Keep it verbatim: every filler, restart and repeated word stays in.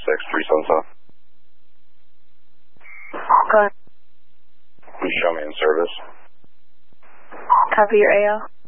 six three seven seven. Go ahead. Show me in service. Copy your A L.